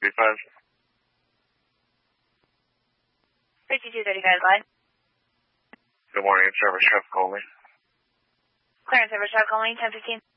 B5. 5235 line. Good morning, it's Service Chef, call me. Clearance Service Truck only, 1015.